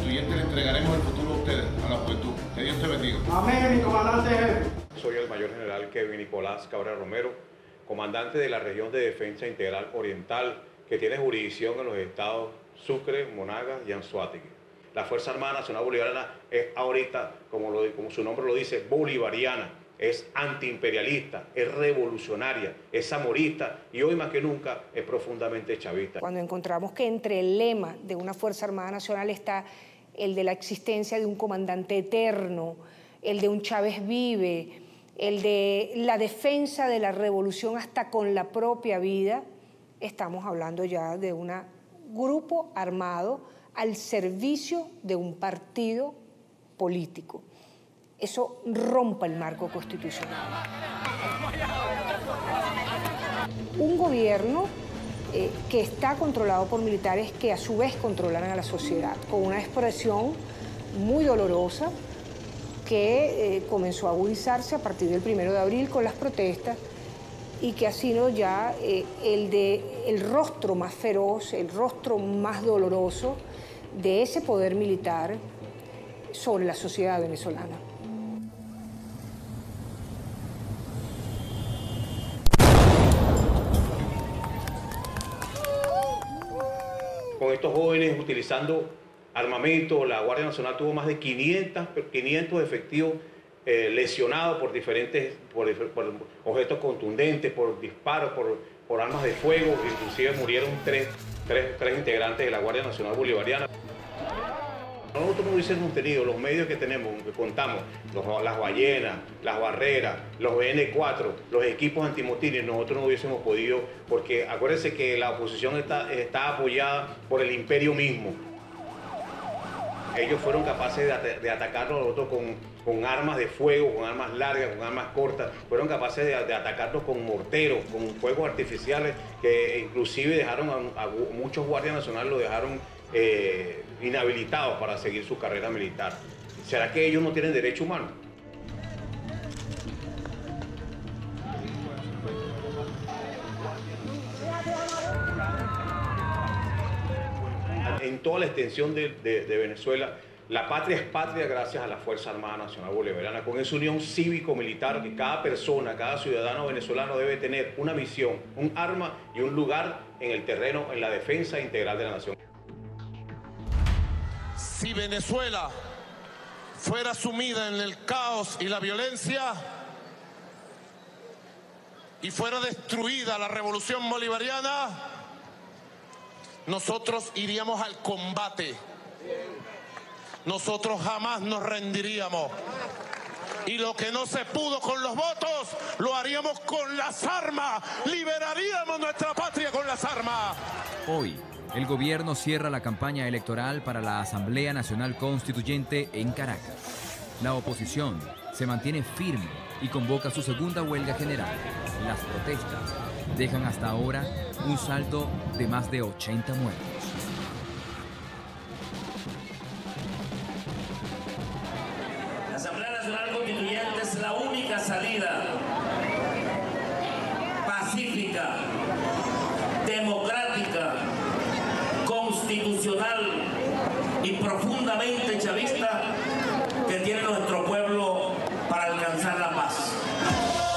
constituyentes le entregaremos el futuro a ustedes, a la juventud. Que Dios te bendiga. Amén, mi comandante jefe. Soy el mayor general Kevin Nicolás Cabrera Romero, comandante de la región de defensa integral oriental, que tiene jurisdicción en los estados Sucre, Monagas y Anzoátegui. La Fuerza Armada Nacional Bolivariana es ahorita, como su nombre lo dice, bolivariana, es antiimperialista, es revolucionaria, es zamorista y hoy más que nunca es profundamente chavista. Cuando encontramos que entre el lema de una Fuerza Armada Nacional está el de la existencia de un comandante eterno, el de un Chávez vive, el de la defensa de la revolución hasta con la propia vida, estamos hablando ya de un grupo armado al servicio de un partido político. Eso rompe el marco constitucional. Un gobierno que está controlado por militares que a su vez controlan a la sociedad, con una expresión muy dolorosa que comenzó a agudizarse a partir del 1 de abril con las protestas y que ha sido ya el rostro más feroz, el rostro más doloroso de ese poder militar sobre la sociedad venezolana. Con estos jóvenes utilizando armamento, la Guardia Nacional tuvo más de 500 efectivos lesionados por por objetos contundentes, por disparos, por armas de fuego, inclusive murieron tres integrantes de la Guardia Nacional Bolivariana. Nosotros no hubiésemos tenido los medios que tenemos, que contamos, las ballenas, las barreras, los BN4, los equipos antimotines, nosotros no hubiésemos podido, porque acuérdense que la oposición está apoyada por el imperio mismo. Ellos fueron capaces de atacarnos nosotros con armas de fuego, con armas largas, con armas cortas, fueron capaces de atacarnos con morteros, con fuegos artificiales, que inclusive dejaron a muchos guardias nacionales, lo dejaron inhabilitados para seguir su carrera militar. ¿Será que ellos no tienen derecho humano? En toda la extensión de Venezuela, la patria es patria gracias a la Fuerza Armada Nacional Bolivariana, con esa unión cívico-militar que cada persona, cada ciudadano venezolano debe tener una misión, un arma y un lugar en el terreno, en la defensa integral de la nación. Si Venezuela fuera sumida en el caos y la violencia y fuera destruida la revolución bolivariana, nosotros iríamos al combate. Nosotros jamás nos rendiríamos. Y lo que no se pudo con los votos, lo haríamos con las armas. Liberaríamos nuestra patria con las armas. Hoy, el gobierno cierra la campaña electoral para la Asamblea Nacional Constituyente en Caracas. La oposición se mantiene firme y convoca su segunda huelga general. Las protestas dejan hasta ahora un saldo de más de 80 muertos. La Asamblea Nacional Constituyente es la única salida pacífica, democrática, constitucional y profundamente chavista que tiene nuestro pueblo para alcanzar la paz.